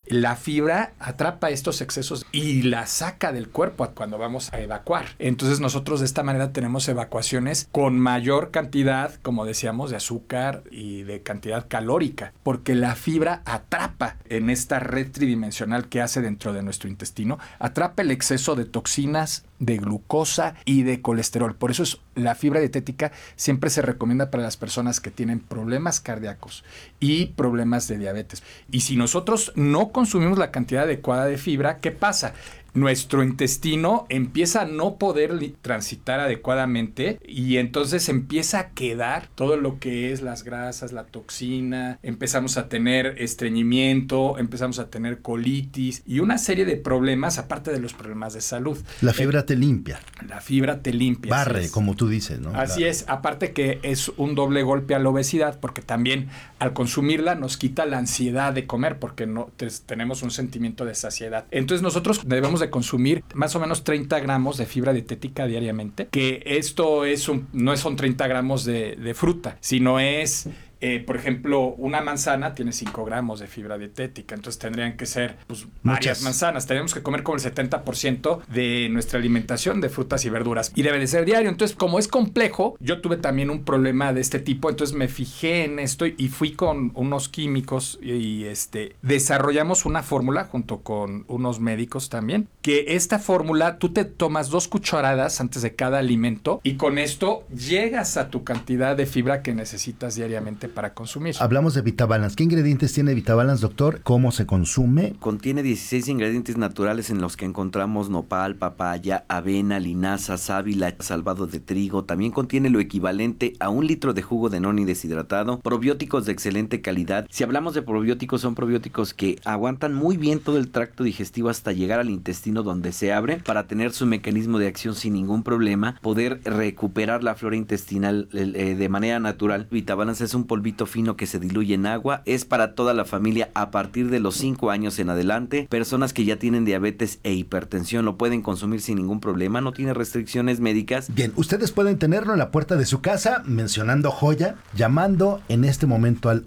la fibra atrapa estos excesos y la saca del cuerpo cuando vamos a evacuar. Entonces nosotros de esta manera tenemos evacuaciones con mayor cantidad, como decíamos, de azúcar y de cantidad calórica, porque la fibra atrapa en esta red tridimensional que hace dentro de nuestro intestino, atrapa el exceso de toxinas, de glucosa y de colesterol. Por eso la fibra dietética siempre se recomienda para las personas que tienen problemas cardíacos y problemas de diabetes. Y si nosotros no consumimos la cantidad adecuada de fibra, ¿qué pasa? Nuestro intestino empieza a no poder transitar adecuadamente y entonces empieza a quedar todo lo que es las grasas, la toxina, empezamos a tener estreñimiento, empezamos a tener colitis y una serie de problemas aparte de los problemas de salud. La fibra te limpia. La fibra te limpia. Barre, como tú dices, ¿no? Así es, aparte que es un doble golpe a la obesidad porque también al consumirla nos quita la ansiedad de comer porque no tenemos un sentimiento de saciedad. Entonces nosotros debemos de consumir más o menos 30 gramos de fibra dietética diariamente, que esto no son 30 gramos de fruta, sino es... por ejemplo, una manzana tiene 5 gramos de fibra dietética, entonces tendrían que ser varias manzanas. Tenemos que comer como el 70% de nuestra alimentación de frutas y verduras y debe de ser diario. Entonces, como es complejo, yo tuve también un problema de este tipo, entonces me fijé en esto y fui con unos químicos y desarrollamos una fórmula junto con unos médicos también, que esta fórmula tú te tomas 2 cucharadas antes de cada alimento y con esto llegas a tu cantidad de fibra que necesitas diariamente para consumir. Hablamos de VitaBalance. ¿Qué ingredientes tiene VitaBalance, doctor? ¿Cómo se consume? Contiene 16 ingredientes naturales en los que encontramos nopal, papaya, avena, linaza, sábila, salvado de trigo. También contiene lo equivalente a 1 litro de jugo de noni deshidratado, probióticos de excelente calidad. Si hablamos de probióticos, son probióticos que aguantan muy bien todo el tracto digestivo hasta llegar al intestino donde se abre para tener su mecanismo de acción sin ningún problema, poder recuperar la flora intestinal de manera natural. VitaBalance es un polvito fino que se diluye en agua, es para toda la familia a partir de los 5 años en adelante. Personas que ya tienen diabetes e hipertensión lo pueden consumir sin ningún problema, no tiene restricciones médicas. Bien, ustedes pueden tenerlo en la puerta de su casa mencionando Joya, llamando en este momento al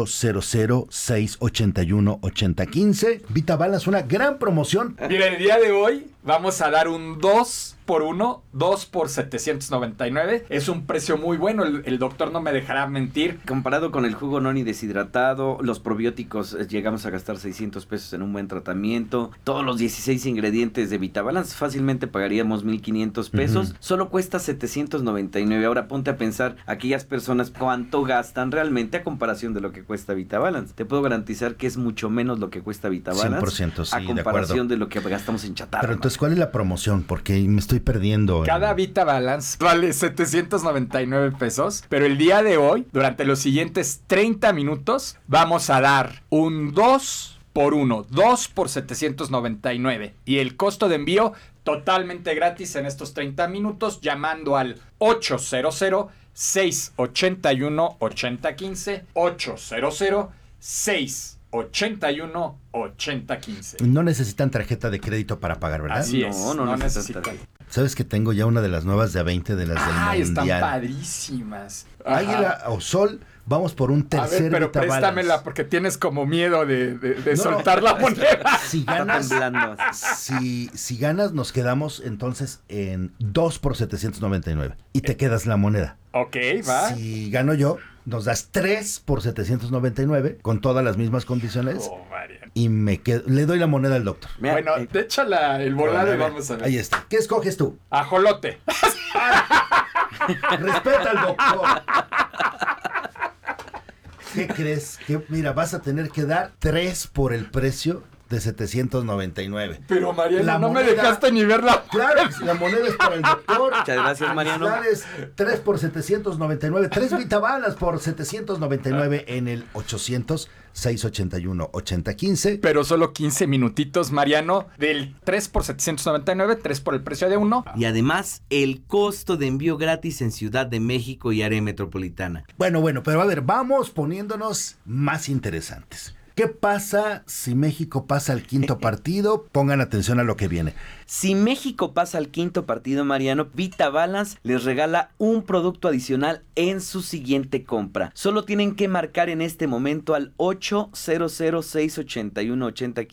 800-681-8015. VitaBalance, una gran promoción. Mira, el día de hoy vamos a dar un 2 por 1, 2 por 799. Es un precio muy bueno, el doctor no me dejará mentir. Comparado con el jugo noni deshidratado, los probióticos llegamos a gastar 600 pesos en un buen tratamiento. Todos los 16 ingredientes de VitaBalance fácilmente pagaríamos 1,500 pesos. Solo cuesta 799. Ahora ponte a pensar aquellas personas cuánto gastan realmente a comparación de lo que cuesta VitaBalance. Te puedo garantizar que es mucho menos lo que cuesta VitaBalance 100%, sí, a comparación de lo que gastamos en chatarra. Pero entonces, ¿cuál es la promoción? Porque me estoy perdiendo. Cada VitaBalance vale 799 pesos, pero el día de hoy, durante los siguientes 30 minutos, vamos a dar un 2 por 1, 2 por 799. Y el costo de envío totalmente gratis en estos 30 minutos, llamando al 800-681-8015, 800-681-8015. No necesitan tarjeta de crédito para pagar, ¿verdad? Así es, no necesitan. ¿Sabes que tengo ya una de las nuevas de A20 de las del Mundial? Están padrísimas. Águila o Sol, vamos por un tercer. A ver, pero VitaBalance. préstamela porque tienes como miedo de soltar la moneda. Si ganas, si ganas, nos quedamos entonces en 2 por 799 y te quedas la moneda. Ok, va. Si gano yo, nos das 3 por 799 con todas las mismas condiciones. Y le doy la moneda al doctor. Bueno, te echa el volado y vamos a ver. Ahí está. ¿Qué escoges tú? Ajolote. Respeta al doctor. ¿Qué crees? Que mira, vas a tener que dar 3 por el precio de 799. Pero Mariano, no me dejaste ni verla. Claro, la moneda es para el doctor. Muchas gracias, Mariano. 3 por 799. 3 VitaBalance por 799 en el 800-681-8015. Pero solo 15 minutitos, Mariano. Del 3 por 799, 3 por el precio de 1. Y además, el costo de envío gratis en Ciudad de México y área metropolitana. Bueno, pero a ver, vamos poniéndonos más interesantes. ¿Qué pasa si México pasa al quinto partido? Pongan atención a lo que viene. Si México pasa al quinto partido, Mariano, VitaBalance les regala un producto adicional en su siguiente compra. Solo tienen que marcar en este momento al 800-681-8015